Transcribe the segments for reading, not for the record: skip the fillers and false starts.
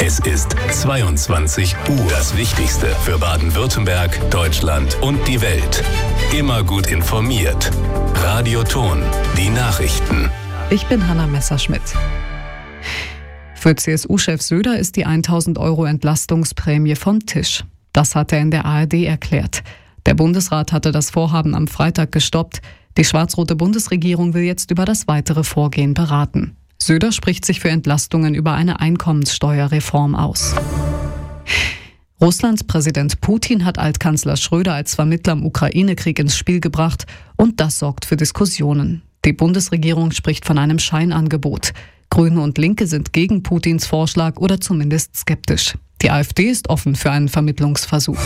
Es ist 22 Uhr. Das Wichtigste für Baden-Württemberg, Deutschland und die Welt. Immer gut informiert. Radio Ton, die Nachrichten. Ich bin Hanna Messerschmidt. Für CSU-Chef Söder ist die 1.000 € Entlastungsprämie vom Tisch. Das hat er in der ARD erklärt. Der Bundesrat hatte das Vorhaben am Freitag gestoppt. Die schwarz-rote Bundesregierung will jetzt über das weitere Vorgehen beraten. Söder spricht sich für Entlastungen über eine Einkommenssteuerreform aus. Russlands Präsident Putin hat Altkanzler Schröder als Vermittler im Ukraine-Krieg ins Spiel gebracht und das sorgt für Diskussionen. Die Bundesregierung spricht von einem Scheinangebot. Grüne und Linke sind gegen Putins Vorschlag oder zumindest skeptisch. Die AfD ist offen für einen Vermittlungsversuch.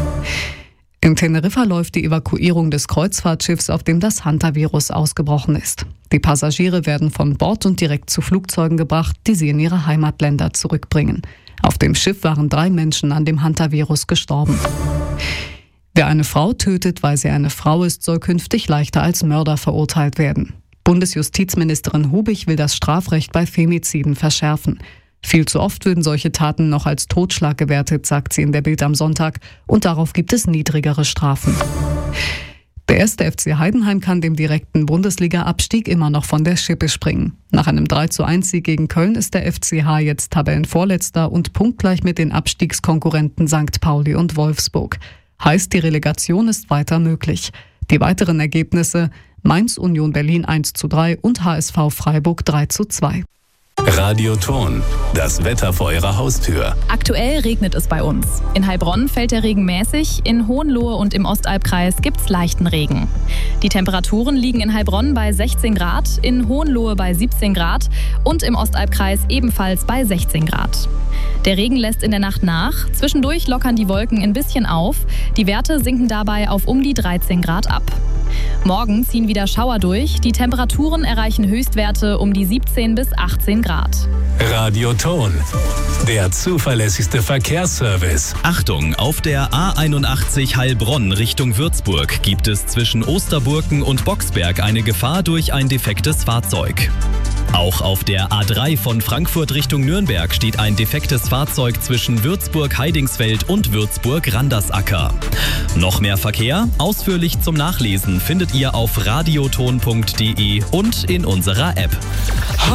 In Teneriffa läuft die Evakuierung des Kreuzfahrtschiffs, auf dem das Hantavirus ausgebrochen ist. Die Passagiere werden von Bord und direkt zu Flugzeugen gebracht, die sie in ihre Heimatländer zurückbringen. Auf dem Schiff waren 3 Menschen an dem Hantavirus gestorben. Wer eine Frau tötet, weil sie eine Frau ist, soll künftig leichter als Mörder verurteilt werden. Bundesjustizministerin Hubig will das Strafrecht bei Femiziden verschärfen. Viel zu oft würden solche Taten noch als Totschlag gewertet, sagt sie in der Bild am Sonntag, und darauf gibt es niedrigere Strafen. Der 1. FC Heidenheim kann dem direkten Bundesliga-Abstieg immer noch von der Schippe springen. Nach einem 3:1-Sieg gegen Köln ist der FCH jetzt Tabellenvorletzter und punktgleich mit den Abstiegskonkurrenten St. Pauli und Wolfsburg. Heißt, die Relegation ist weiter möglich. Die weiteren Ergebnisse: Mainz Union Berlin 1:3 und HSV Freiburg 3:2. Radio Ton, das Wetter vor Ihrer Haustür. Aktuell regnet es bei uns. In Heilbronn fällt der Regen mäßig, in Hohenlohe und im Ostalbkreis gibt's leichten Regen. Die Temperaturen liegen in Heilbronn bei 16 Grad, in Hohenlohe bei 17 Grad und im Ostalbkreis ebenfalls bei 16 Grad. Der Regen lässt in der Nacht nach, zwischendurch lockern die Wolken ein bisschen auf, die Werte sinken dabei auf um die 13 Grad ab. Morgen ziehen wieder Schauer durch, die Temperaturen erreichen Höchstwerte um die 17 bis 18 Grad. Radio Ton, der zuverlässigste Verkehrsservice. Achtung, auf der A81 Heilbronn Richtung Würzburg gibt es zwischen Osterburken und Boxberg eine Gefahr durch ein defektes Fahrzeug. Auch auf der A3 von Frankfurt Richtung Nürnberg steht ein defektes Fahrzeug zwischen Würzburg-Heidingsfeld und Würzburg-Randersacker. Noch mehr Verkehr? Ausführlich zum Nachlesen findet ihr auf radioton.de und in unserer App.